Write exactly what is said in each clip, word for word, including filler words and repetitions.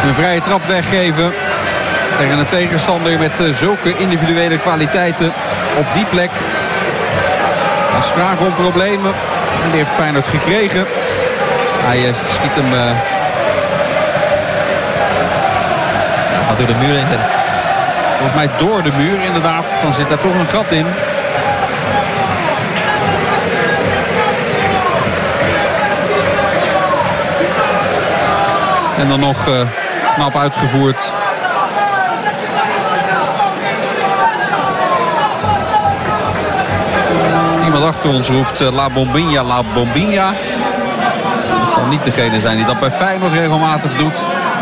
Een vrije trap weggeven tegen een tegenstander met uh, zulke individuele kwaliteiten op die plek. Dat is vragen om problemen. En die heeft Feyenoord gekregen. Hij uh, schiet hem... Uh... Ja, gaat door de muur in. Volgens mij door de muur inderdaad. Dan zit daar toch een gat in. En dan nog uh, knap uitgevoerd. Iemand achter ons roept uh, La Bombinha, La Bombinha. Dat zal niet degene zijn die dat bij Feyenoord regelmatig doet.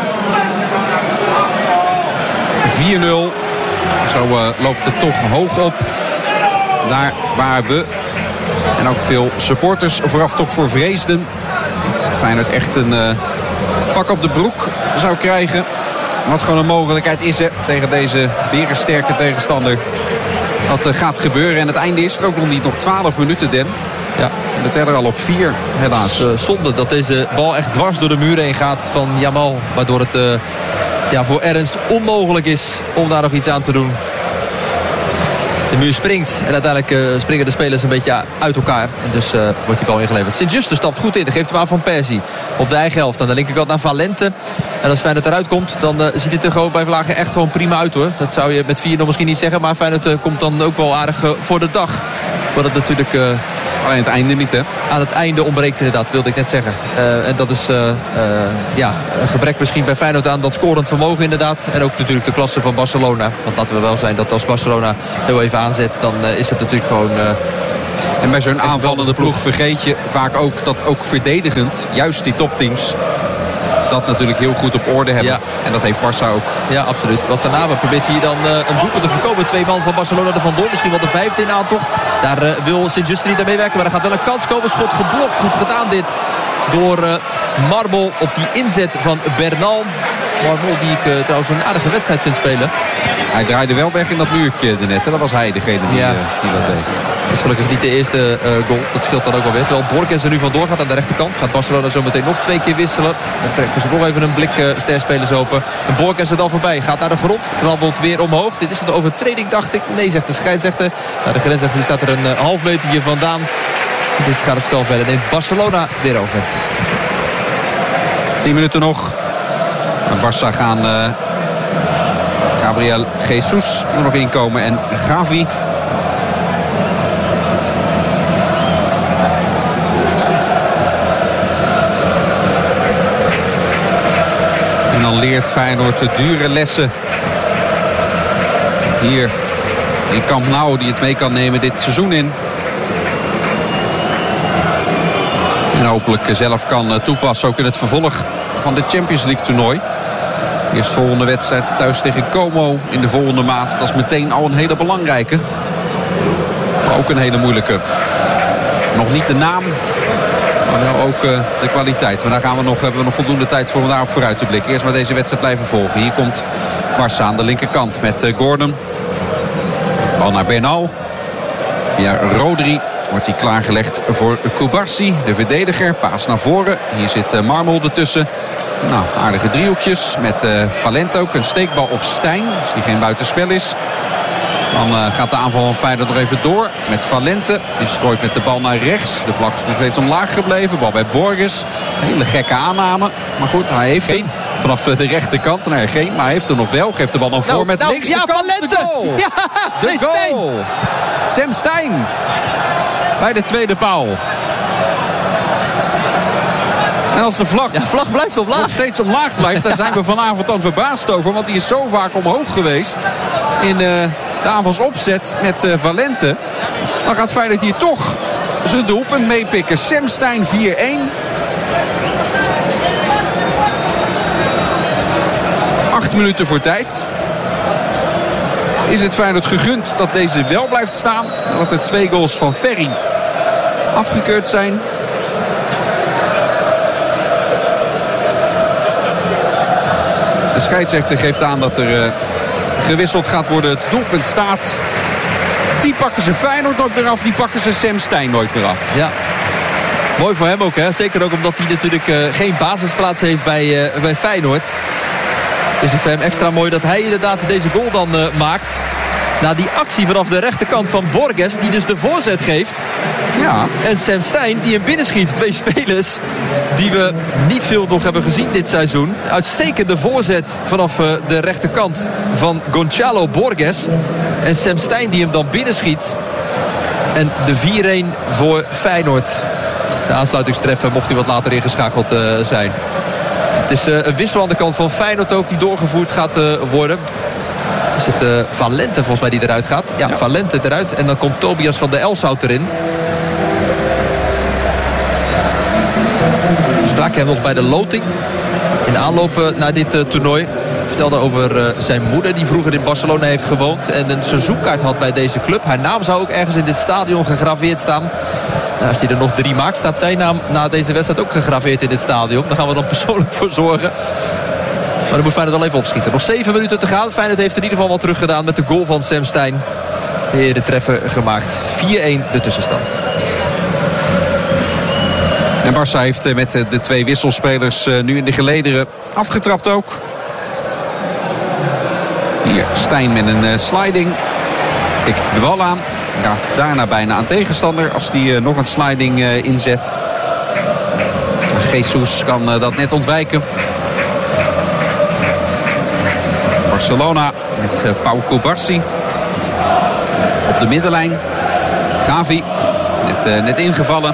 vier nul. Zo uh, loopt het toch hoog op. Daar waar we en ook veel supporters vooraf toch voor vreesden. Dat Feyenoord echt een uh, pak op de broek zou krijgen. Wat gewoon een mogelijkheid is hè, tegen deze berensterke tegenstander. Dat uh, gaat gebeuren. En het einde is er ook nog niet. Nog twaalf minuten, Den. Ja. En de teller al op vier, helaas. Uh, zonde dat deze bal echt dwars door de muur heen gaat van Jamal. Waardoor het uh, ja, voor Ernst onmogelijk is om daar nog iets aan te doen. De muur springt en uiteindelijk uh, springen de spelers een beetje uit elkaar. En dus uh, wordt die bal ingeleverd. Sint-Juste stapt goed in. Dan geeft hem aan Van Persie. Op de eigen helft. Aan de linkerkant naar Valente. En als Feyenoord eruit komt, dan uh, ziet het er gewoon bij Vlagen echt gewoon prima uit hoor. Dat zou je met vier nul misschien niet zeggen. Maar Feyenoord uh, komt dan ook wel aardig uh, voor de dag. Wat het natuurlijk... Uh, Alleen het einde niet, hè? Aan het einde ontbreekt inderdaad, wilde ik net zeggen. Uh, en dat is uh, uh, ja, een gebrek misschien bij Feyenoord aan dat scorend vermogen inderdaad. En ook natuurlijk de klasse van Barcelona. Want laten we wel zijn dat als Barcelona heel even aanzet, dan uh, is het natuurlijk gewoon... Uh, en bij zo'n aanvallende ploeg vergeet je vaak ook dat ook verdedigend, juist die topteams, dat natuurlijk heel goed op orde hebben. Ja. En dat heeft Barça ook. Ja, absoluut. Want daarna probeert hier dan uh, een doelpunt te voorkomen. Twee man van Barcelona er vandoor. Misschien wel de vijfde in aantocht. Daar uh, wil Sint-Juste niet aan meewerken. Maar er gaat wel een kans komen. Schot geblokt. Goed gedaan dit. Door uh, Marbol op die inzet van Bernal. Marbol die ik uh, trouwens een aardige wedstrijd vind spelen. Hij draaide wel weg in dat muurtje net. Dat was hij degene die, ja. uh, die dat deed. Dat is gelukkig niet de eerste uh, goal. Dat scheelt dan ook wel weer. Terwijl Borges er nu vandoor gaat aan de rechterkant. Gaat Barcelona zo meteen nog twee keer wisselen. Dan trekken ze nog even een blik uh, sterspelers open. En Borges er dan voorbij. Gaat naar de grond. Krabbelt weer omhoog. Dit is een overtreding, dacht ik. Nee, zegt de scheidsrechter. Nou, de grensrechter die staat er een uh, half metertje vandaan. Dus gaat het spel verder. Neemt Barcelona weer over. Tien minuten nog. En Barça gaan uh, Gabriel Jesus er nog inkomen. En Gavi. En dan leert Feyenoord de dure lessen. Hier in Camp Nou, die het mee kan nemen dit seizoen in. En hopelijk zelf kan toepassen ook in het vervolg van dit Champions League toernooi. Eerst volgende wedstrijd thuis tegen Como in de volgende maand. Dat is meteen al een hele belangrijke. Maar ook een hele moeilijke. Nog niet de naam, maar wel ook uh, de kwaliteit. Maar daar gaan we nog, hebben we nog voldoende tijd voor om daarop vooruit te blikken. Eerst maar deze wedstrijd blijven volgen. Hier komt Barça aan de linkerkant met uh, Gordon. Bal naar Bernal. Via Rodri wordt hij klaargelegd voor Kubarsi, de verdediger. Paas naar voren. Hier zit uh, Marmol ertussen. Nou, aardige driehoekjes met uh, Valente ook. Een steekbal op Stijn, als die geen buitenspel is. Dan uh, gaat de aanval van Feyenoord nog even door met Valente. Die strooit met de bal naar rechts. De vlag is nog steeds omlaag gebleven. Bal bij Borges. Een hele gekke aanname. Maar goed, hij heeft geen. Hem vanaf de rechterkant. Nee, geen, maar hij heeft hem nog wel. Geeft de bal dan voor nou, met nou, links. Ja, de kant, Valente! De goal! Ja, de nee, goal! Stijn. Sam Stijn. Bij de tweede paal. En als de vlag, ja, de vlag blijft omlaag. nog steeds omlaag blijft, daar zijn we vanavond dan verbaasd over. Want die is zo vaak omhoog geweest in uh, de aanvalsopzet met uh, Valente. Dan gaat Feyenoord hier toch zijn doelpunt meepikken. Sam Stijn vier één. Acht minuten voor tijd. Is het Feyenoord gegund dat deze wel blijft staan? Dat er twee goals van Ferry afgekeurd zijn. De scheidsrechter geeft aan dat er uh, gewisseld gaat worden. Het doelpunt staat. Die pakken ze Feyenoord nooit meer af. Die pakken ze Sam Stijn nooit meer af. Ja. Mooi voor hem ook, hè. Zeker ook omdat hij natuurlijk uh, geen basisplaats heeft bij, uh, bij Feyenoord. is het voor hem extra mooi dat hij inderdaad deze goal dan uh, maakt. Na die actie vanaf de rechterkant van Borges, die dus de voorzet geeft. Ja. En Sam Stein die hem binnenschiet. Twee spelers die we niet veel nog hebben gezien dit seizoen. Uitstekende voorzet vanaf uh, de rechterkant van Gonçalo Borges. En Sam Stein die hem dan binnenschiet. En de vier-een voor Feyenoord. De aansluitingstreffer mocht hij wat later ingeschakeld uh, zijn. Het is uh, een wissel aan de kant van Feyenoord ook die doorgevoerd gaat uh, worden. Is het uh, Valente volgens mij die eruit gaat? Ja, ja, Valente eruit. En dan komt Tobias van der Elshout erin. We spraken hem nog bij de loting. In aanloop naar dit uh, toernooi. Vertelde over uh, zijn moeder die vroeger in Barcelona heeft gewoond. En een seizoenkaart had bij deze club. Haar naam zou ook ergens in dit stadion gegraveerd staan. Nou, als hij er nog drie maakt, staat zijn naam na deze wedstrijd ook gegraveerd in dit stadion. Daar gaan we dan persoonlijk voor zorgen. Maar dan moet Feyenoord wel even opschieten. Nog zeven minuten te gaan. Feyenoord heeft in ieder geval wat teruggedaan met de goal van Sam Stein. De, de treffer gemaakt. vier-een de tussenstand. En Barça heeft met de twee wisselspelers nu in de gelederen afgetrapt ook. Hier Stein met een sliding. Tikt de bal aan. Raakt daarna bijna aan tegenstander als hij nog een sliding inzet. Jesus kan dat net ontwijken. Barcelona met uh, Pau Cubarsí op de middenlijn. Gavi net, uh, net ingevallen.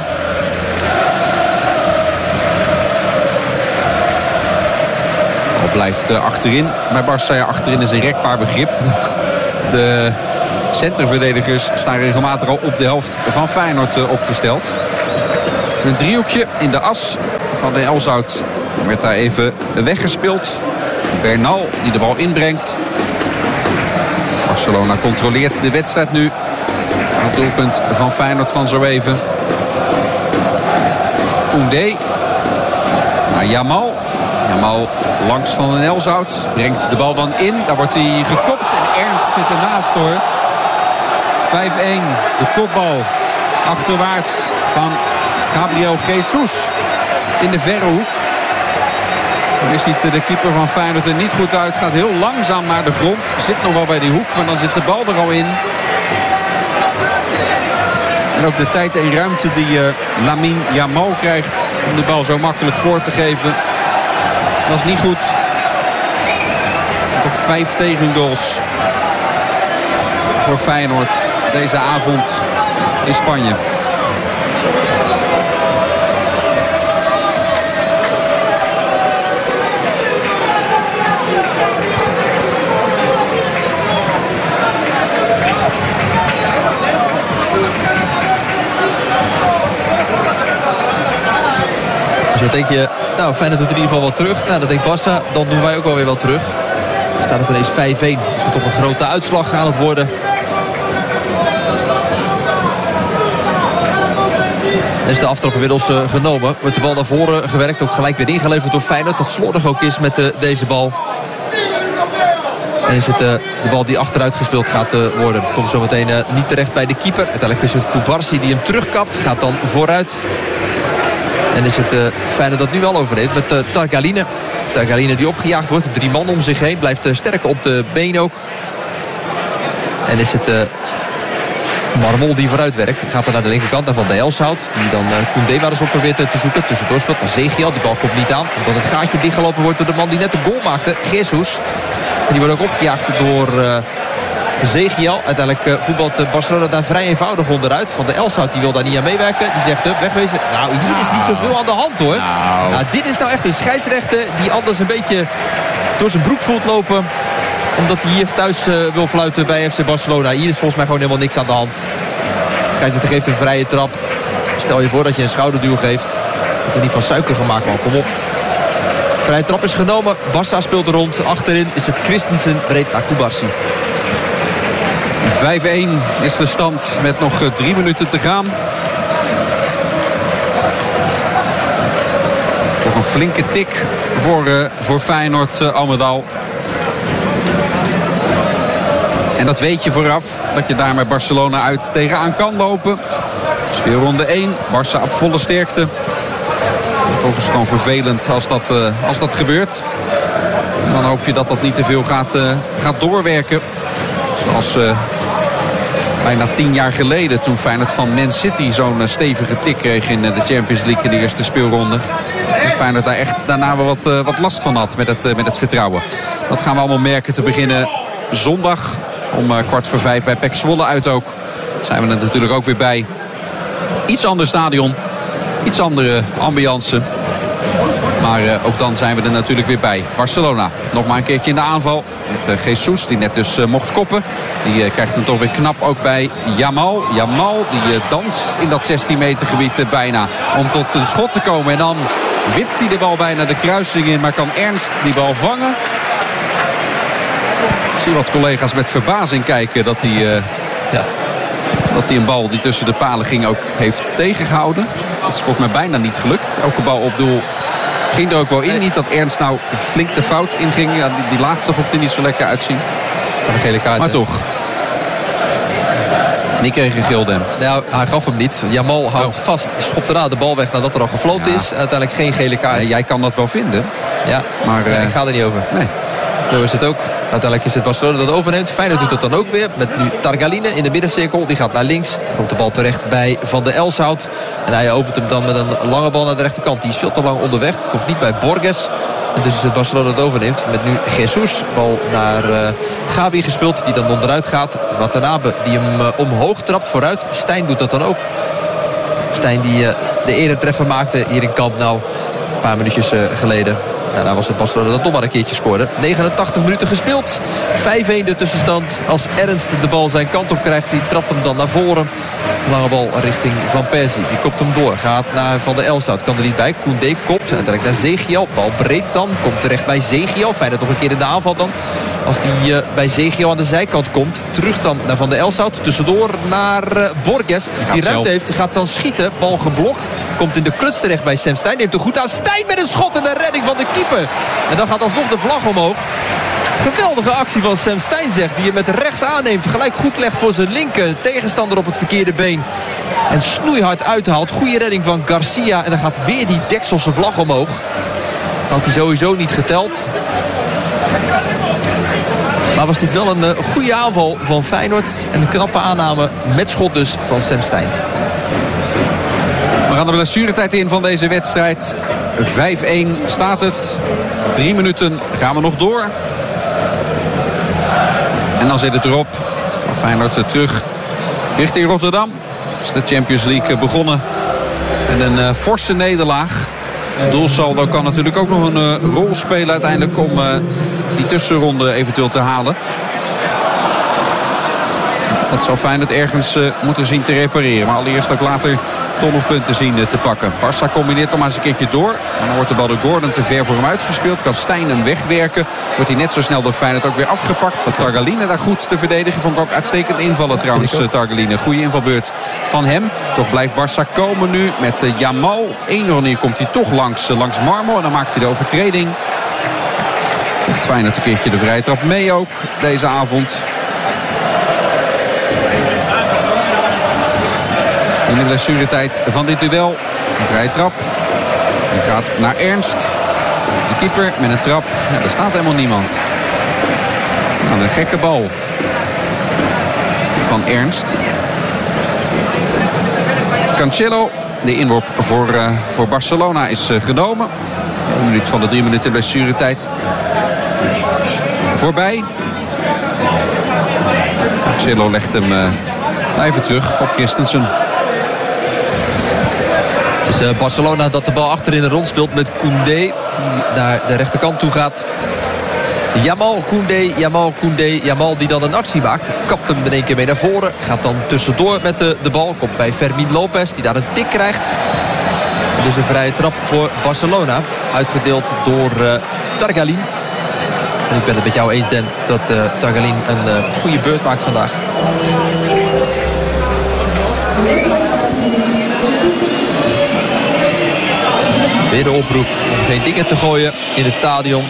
Al blijft uh, achterin. Bij Barça ja, achterin is een rekbaar begrip. De centerverdedigers staan regelmatig al op de helft van Feyenoord uh, opgesteld. Een driehoekje in de as van de Elshout werd daar even weggespeeld. Bernal die de bal inbrengt. Barcelona controleert de wedstrijd nu. Het doelpunt van Feyenoord van zo even. Koundé. Naar Jamal. Jamal langs van den Elshout. Brengt de bal dan in. Daar wordt hij gekopt. En Ernst zit ernaast hoor. vijf-een. De kopbal. Achterwaarts van Gabriel Jesus. In de verre hoek. Nu ziet de keeper van Feyenoord er niet goed uit. Gaat heel langzaam naar de grond. Zit nog wel bij die hoek, maar dan zit de bal er al in. En ook de tijd en ruimte die uh, Lamine Yamal krijgt om de bal zo makkelijk voor te geven. Dat is niet goed. Toch vijf tegengoals voor Feyenoord deze avond in Spanje. Dus dan denk je, nou Feyenoord doet in ieder geval wat terug. Nou, dat denkt Barça, dan doen wij ook wel weer wat terug. Dan staat het ineens vijf-een. Is het toch een grote uitslag aan het worden. Dan is de aftrap inmiddels uh, genomen. Wordt de bal naar voren gewerkt. Ook gelijk weer ingeleverd door Feyenoord. Dat slordig ook is met uh, deze bal. En is het uh, de bal die achteruit gespeeld gaat uh, worden. Het komt zo meteen uh, niet terecht bij de keeper. Uiteindelijk is het Cubarsí die hem terugkapt. Gaat dan vooruit. En is het uh, Feyenoord dat nu wel overneemt met uh, Targaline. Targaline die opgejaagd wordt. Drie man om zich heen. Blijft uh, sterk op de been ook. En is het uh, Marmol die vooruit werkt. Gaat dan naar de linkerkant. Naar Van der Elshout. Die dan uh, Koundé waar eens op probeert uh, te zoeken. Tussendoor speelt naar Zegiel. Die bal komt niet aan. Omdat het gaatje dichtgelopen wordt door de man die net de goal maakte. Jesus. En die wordt ook opgejaagd door uh, Zegiel. Uiteindelijk uh, voetbalt uh, Barcelona daar vrij eenvoudig onderuit. Van der Elshout die wil daar niet aan meewerken. Die zegt up, wegwezen. Nou, hier is niet zoveel aan de hand hoor. Nou. Nou, dit is nou echt een scheidsrechter die anders een beetje door zijn broek voelt lopen. Omdat hij hier thuis uh, wil fluiten bij F C Barcelona. Hier is volgens mij gewoon helemaal niks aan de hand. De scheidsrechter geeft een vrije trap. Stel je voor dat je een schouderduw geeft. Dat er niet van suiker gemaakt, maar kom op. Vrije trap is genomen. Barça speelt er rond. Achterin is het Christensen breed naar Cubarsí. vijf-een is de stand met nog drie minuten te gaan. Nog een flinke tik voor, uh, voor Feyenoord uh, al met al. En dat weet je vooraf. Dat je daar met Barcelona uit tegenaan kan lopen. Speelronde één. Barça op volle sterkte. Toch is het gewoon vervelend als dat, uh, als dat gebeurt. En dan hoop je dat dat niet te veel gaat, uh, gaat doorwerken. Zoals uh, bijna tien jaar geleden toen Feyenoord van Man City zo'n uh, stevige tik kreeg in uh, de Champions League in de eerste speelronde. En Feyenoord daar echt daarna wel wat, uh, wat last van had met het, uh, met het vertrouwen. Dat gaan we allemaal merken te beginnen zondag. Om uh, kwart voor vijf bij P E C Zwolle uit ook. Zijn we er natuurlijk ook weer bij. Iets ander stadion. Iets andere ambiance. Maar uh, ook dan zijn we er natuurlijk weer bij. Barcelona, nog maar een keertje in de aanval. Met uh, Jesus, die net dus uh, mocht koppen. Die uh, krijgt hem toch weer knap ook bij Yamal. Yamal, die uh, danst in dat zestien meter gebied uh, bijna. Om tot een schot te komen. En dan wipt hij de bal bijna de kruising in. Maar kan Ernst die bal vangen. Ik zie wat collega's met verbazing kijken dat hij... Uh, ja, dat hij een bal die tussen de palen ging ook heeft tegengehouden. Dat is volgens mij bijna niet gelukt. Elke bal op doel ging er ook wel in. Nee. Niet dat Ernst nou flink de fout inging. Ja, die, die laatste vond hij niet zo lekker uitzien. Een gele kaart. Maar toch. Die kreeg een gilde. Nou, hij gaf hem niet. Yamal houdt oh. vast. Schopt daarna de bal weg nadat er al gefloten ja. is. Uiteindelijk geen gele kaart. Nee, jij kan dat wel vinden. Ja, maar uh, ik ga er niet over. Nee. Zo is het ook. Uiteindelijk is het Barcelona dat overneemt. Feyenoord doet het dan ook weer. Met nu Targaline in de middencirkel. Die gaat naar links. Komt de bal terecht bij Van de Elshout. En hij opent hem dan met een lange bal naar de rechterkant. Die is veel te lang onderweg. Komt niet bij Borges. En dus is het Barcelona dat overneemt. Met nu Jesus. Bal naar uh, Gavi gespeeld. Die dan onderuit gaat. Watanabe die hem uh, omhoog trapt vooruit. Stijn doet dat dan ook. Stijn die uh, de eretreffer maakte hier in Camp Nou. Een paar minuutjes uh, geleden. Daarna was het Barcelona dat nog maar een keertje scoorde. negenentachtig minuten gespeeld. vijf-een de tussenstand. Als Ernst de bal zijn kant op krijgt. Die trapt hem dan naar voren. Lange bal richting Van Persie. Die kopt hem door. Gaat naar Van der Elshout. Kan er niet bij. Koundé kopt. Uiteindelijk naar Zegiel. Bal breed dan. Komt terecht bij Zegiel. Fijn dat nog een keer in de aanval dan. Als die uh, bij Zegiel aan de zijkant komt. Terug dan naar Van der Elshout. Tussendoor naar uh, Borges. Die ruimte heeft. Gaat dan schieten. Bal geblokt. Komt in de kluts terecht bij Sam Stein. Neemt er goed aan. Stein met een schot en een redding van de keeper. En dan gaat alsnog de vlag omhoog. Geweldige actie van Sam Stein zegt. Die je met rechts aanneemt. Gelijk goed legt voor zijn linker. Tegenstander op het verkeerde been. En snoeihard uithaalt. Goede redding van Garcia. En dan gaat weer die Dekselse vlag omhoog. Had hij sowieso niet geteld. Maar was dit wel een uh, goede aanval van Feyenoord. En een knappe aanname met schot dus van Sam Stein. We gaan de blessuretijd in van deze wedstrijd. vijf-een staat het. Drie minuten gaan we nog door. En dan zit het erop. Feyenoord terug richting Rotterdam. Is de Champions League begonnen. En een uh, forse nederlaag. Doelsaldo kan natuurlijk ook nog een uh, rol spelen uiteindelijk om uh, die tussenronde eventueel te halen. Dat zou Feyenoord ergens uh, moeten zien te repareren. Maar allereerst ook later toch nog punten zien uh, te pakken. Barça combineert nog maar eens een keertje door. En dan wordt de bal door Gordon te ver voor hem uitgespeeld. Kan Stijn hem wegwerken. Wordt hij net zo snel door Feyenoord ook weer afgepakt. Staat Targaline daar goed te verdedigen. Vond ik ook uitstekend invallen trouwens, uh, Targaline. Goede invalbeurt van hem. Toch blijft Barça komen nu met uh, Yamal. Eén wanneer komt hij toch langs, uh, langs Marmo. En dan maakt hij de overtreding. Echt Feyenoord een keertje de vrije trap mee ook deze avond. In de blessuretijd van dit duel. Een vrije trap. Die gaat naar Ernst. De keeper met een trap. Ja, er staat helemaal niemand. Nou, een gekke bal van Ernst. Cancelo. De inworp voor, uh, voor Barcelona is uh, genomen. Een minuut van de drie minuten blessuretijd voorbij. Cancelo legt hem uh, even terug op Christensen. Het is uh, Barcelona dat de bal achterin de rond speelt met Koundé. Die naar de rechterkant toe gaat. Yamal, Koundé, Yamal, Koundé. Yamal die dan een actie maakt. Kapt hem in één keer mee naar voren. Gaat dan tussendoor met de, de bal. Komt bij Fermín López die daar een tik krijgt. En dus een vrije trap voor Barcelona. Uitgedeeld door uh, Targaline. En ik ben het met jou eens, Den, dat uh, Targaline een uh, goede beurt maakt vandaag. Weer de oproep om geen dingen te gooien in het stadion.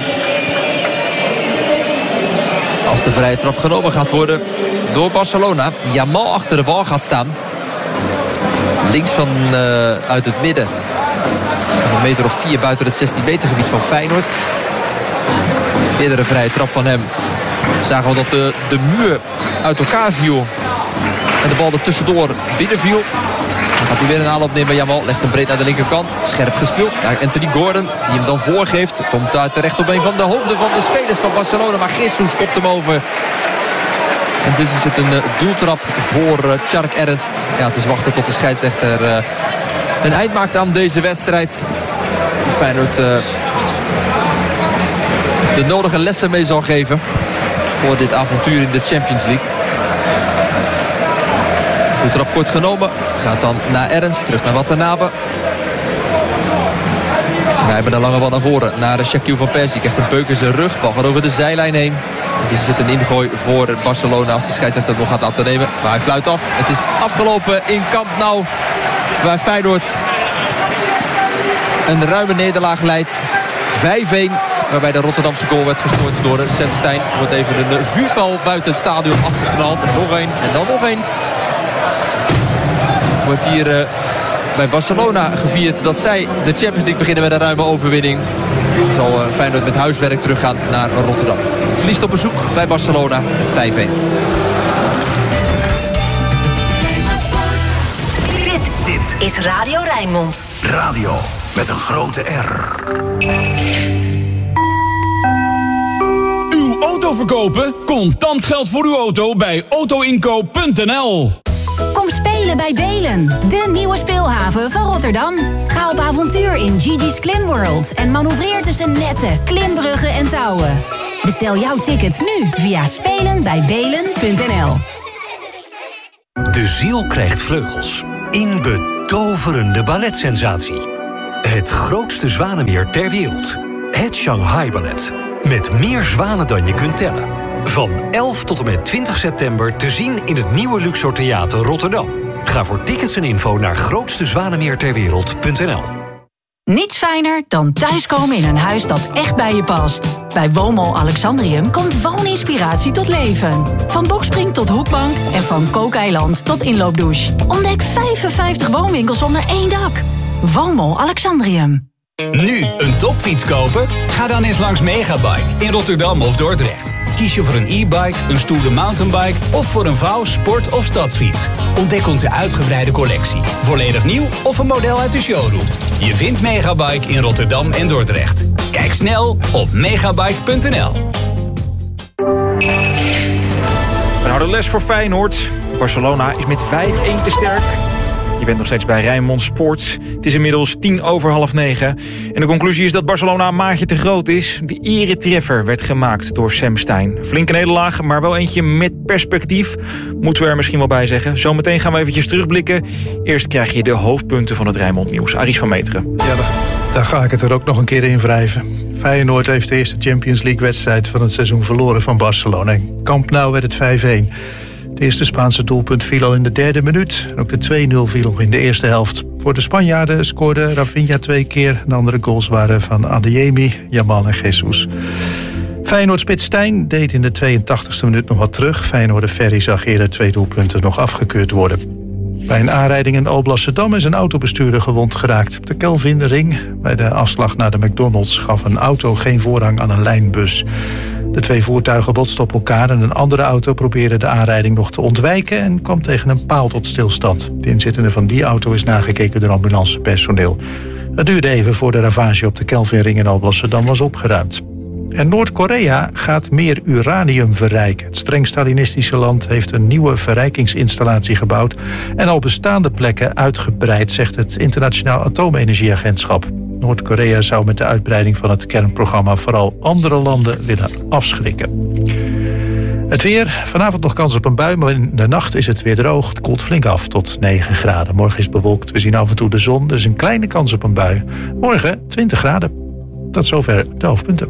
Als de vrije trap genomen gaat worden door Barcelona. Yamal achter de bal gaat staan. Links van uh, uit het midden Een meter of vier buiten het zestien meter gebied van Feyenoord. Eerdere vrije trap van hem. Zagen we dat de, de muur uit elkaar viel. En de bal er tussendoor binnen viel. Dan gaat hij weer een aanloop nemen. Jamal legt hem breed naar de linkerkant. Scherp gespeeld naar Anthony Gordon. Die hem dan voorgeeft. Komt daar terecht op een van de hoofden van de spelers van Barcelona. Maar Jesus kopt hem over. En dus is het een uh, doeltrap voor uh, Tjark Ernst. Ja, het is wachten tot de scheidsrechter uh, een eind maakt aan deze wedstrijd. Feyenoord uh, de nodige lessen mee zal geven voor dit avontuur in de Champions League. Doeltrap kort genomen. Gaat dan naar Ernst. Terug naar Watanabe. Wij hebben een lange bal naar voren. Naar Shaquille van Persie. Krijgt een beuk in zijn rug. Bal gaat over de zijlijn heen. Dus is het een ingooi voor Barcelona als de scheidsrechter het nog gaat aan te nemen. Maar hij fluit af. Het is afgelopen in Camp Nou. Waar Feyenoord een ruime nederlaag leidt. vijf-een. Waarbij de Rotterdamse goal werd gescoord door Sam Stein. Er wordt even een vuurpijl buiten het stadion afgeknald. En nog één. En dan nog één. Wordt hier uh, bij Barcelona gevierd dat zij de Champions League beginnen met een ruime overwinning. Zal uh, Feyenoord met huiswerk teruggaan naar Rotterdam. Het verliest op bezoek bij Barcelona met vijf-een. Dit, dit is Radio Rijnmond. Radio met een grote R. Uw auto verkopen? Contant geld voor uw auto bij autoinkoop punt n l. Kom spelen bij Belen, de nieuwe speelhaven van Rotterdam. Ga op avontuur in Gigi's Klim World en manoeuvreer tussen netten, klimbruggen en touwen. Bestel jouw tickets nu via spelen bij belen punt n l. De ziel krijgt vleugels. In betoverende balletsensatie. Het grootste zwanenmeer ter wereld. Het Shanghai Ballet. Met meer zwanen dan je kunt tellen. Van elf tot en met twintig september te zien in het nieuwe Luxor Theater Rotterdam. Ga voor tickets en info naar grootste zwanenmeer ter wereld punt n l. Niets fijner dan thuiskomen in een huis dat echt bij je past. Bij Woonmol Alexandrium komt wooninspiratie tot leven. Van bokspring tot hoekbank en van kookeiland tot inloopdouche. Ontdek vijfenvijftig woonwinkels onder één dak. Woonmol Alexandrium. Nu een topfiets kopen? Ga dan eens langs Megabike in Rotterdam of Dordrecht. Kies je voor een e-bike, een stoere mountainbike of voor een vouw, sport- of stadsfiets. Ontdek onze uitgebreide collectie. Volledig nieuw of een model uit de showroom. Je vindt Megabike in Rotterdam en Dordrecht. Kijk snel op megabike punt n l. Een harde les voor Feyenoord. Barcelona is met vijf-een te sterk. Je bent nog steeds bij Rijnmond Sport. Het is inmiddels tien over half negen. En de conclusie is dat Barcelona een maatje te groot is. De eretreffer werd gemaakt door Sam Stein. Flinke nederlaag, maar wel eentje met perspectief. Moeten we er misschien wel bij zeggen. Zometeen gaan we eventjes terugblikken. Eerst krijg je de hoofdpunten van het Rijnmond Nieuws. Aries van Meteren. Ja, daar, daar ga ik het er ook nog een keer in wrijven. Feyenoord heeft de eerste Champions League wedstrijd van het seizoen verloren van Barcelona. In Camp Nou werd het vijf-een. Het eerste Spaanse doelpunt viel al in de derde minuut. En ook de twee nul viel nog in de eerste helft. Voor de Spanjaarden scoorde Rafinha twee keer. De andere goals waren van Adeyemi, Jamal en Jesus. Feyenoord-spits Stein deed in de tweeëntachtigste minuut nog wat terug. Feyenoord Ferry zag eerder twee doelpunten nog afgekeurd worden. Bij een aanrijding in Alblasserdam is een autobestuurder gewond geraakt. Op de Kelvinring, bij de afslag naar de McDonald's, gaf een auto geen voorrang aan een lijnbus. De twee voertuigen botsten op elkaar en een andere auto probeerde de aanrijding nog te ontwijken en kwam tegen een paal tot stilstand. De inzittende van die auto is nagekeken door ambulancepersoneel. Het duurde even voor de ravage op de Kelvinring in Alblasserdam was opgeruimd. En Noord-Korea gaat meer uranium verrijken. Het streng Stalinistische land heeft een nieuwe verrijkingsinstallatie gebouwd en al bestaande plekken uitgebreid, zegt het Internationaal Atoomenergieagentschap. Noord-Korea zou met de uitbreiding van het kernprogramma vooral andere landen willen afschrikken. Het weer, vanavond nog kans op een bui, maar in de nacht is het weer droog. Het koelt flink af tot negen graden. Morgen is het bewolkt, we zien af en toe de zon. Er is een kleine kans op een bui. Morgen twintig graden. Tot zover de hoofdpunten.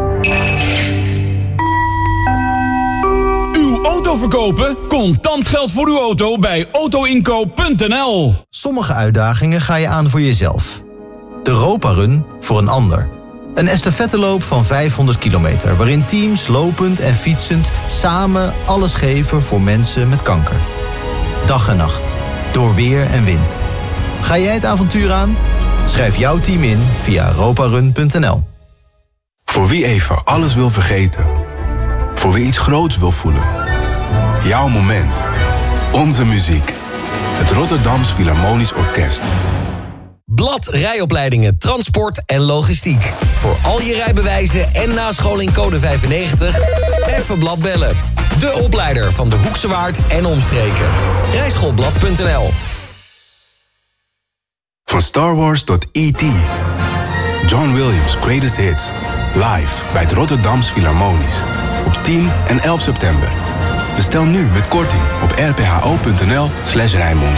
Uw auto verkopen? Contant geld voor uw auto bij autoinkoop punt n l. Sommige uitdagingen ga je aan voor jezelf. De Europa-run voor een ander. Een estafetteloop van vijfhonderd kilometer... waarin teams lopend en fietsend samen alles geven voor mensen met kanker. Dag en nacht, door weer en wind. Ga jij het avontuur aan? Schrijf jouw team in via europarun punt n l. Voor wie even alles wil vergeten. Voor wie iets groots wil voelen. Jouw moment. Onze muziek. Het Rotterdams Philharmonisch Orkest. Blad rijopleidingen, transport en logistiek. Voor al je rijbewijzen en nascholing code vijfennegentig. Even Blad bellen. De opleider van de Hoekse Waard en omstreken. rijschoolblad punt n l. Van Star Wars tot E T John Williams' Greatest Hits. Live bij het Rotterdams Philharmonisch. Op tien en elf september. Bestel nu met korting op r p h o punt n l slash Rijnmond.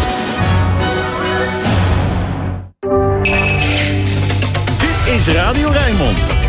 Dit is Radio Rijnmond.